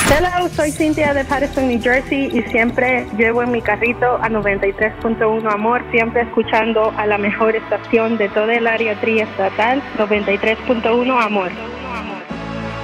Hello, soy Cynthia de Patterson, New Jersey y siempre llevo en mi carrito a 93.1 Amor, siempre escuchando a la mejor estación de toda el área triestatal, 93.1 Amor.